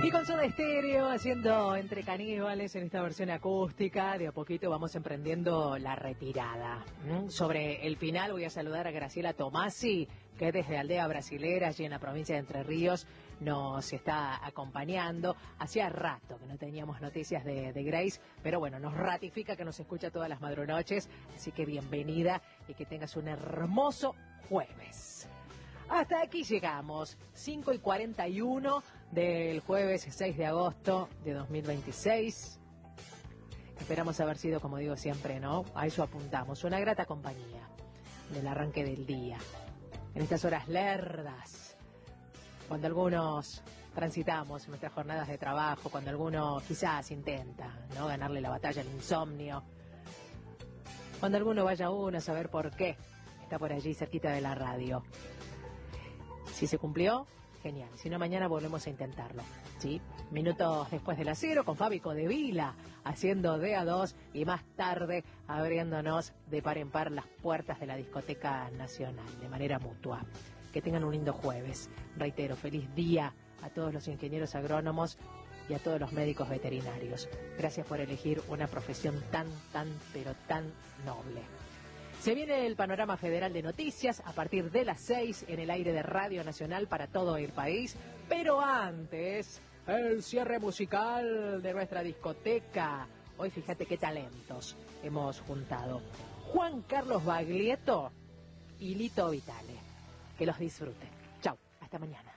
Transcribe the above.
Y con Soda Stereo, haciendo Entre Caníbales en esta versión acústica, de a poquito vamos emprendiendo la retirada. Sobre el final voy a saludar a Graciela Tomasi, que desde Aldea Brasilera, allí en la provincia de Entre Ríos, nos está acompañando. Hacía rato que no teníamos noticias de Grace, pero bueno, nos ratifica que nos escucha todas las madrunoches, así que bienvenida y que tengas un hermoso jueves. Hasta aquí llegamos, 5:41 del jueves 6 de agosto de 2026. Esperamos haber sido, como digo siempre, ¿no? A eso apuntamos, una grata compañía del arranque del día. En estas horas lerdas, cuando algunos transitamos nuestras jornadas de trabajo, cuando alguno quizás intenta, ¿no?, ganarle la batalla al insomnio, cuando alguno vaya uno a saber por qué está por allí cerquita de la radio. Si se cumplió, genial. Si no, mañana volvemos a intentarlo, ¿sí? Minutos después de las 0, con Fabi Codevila haciendo de a 2 y más tarde abriéndonos de par en par las puertas de la Discoteca Nacional de manera mutua. Que tengan un lindo jueves. Reitero, feliz día a todos los ingenieros agrónomos y a todos los médicos veterinarios. Gracias por elegir una profesión tan, pero tan noble. Se viene el panorama federal de noticias a partir de las 6 en el aire de Radio Nacional para todo el país. Pero antes, el cierre musical de nuestra discoteca. Hoy fíjate qué talentos hemos juntado. Juan Carlos Baglietto y Lito Vitale. Que los disfruten. Chau, hasta mañana.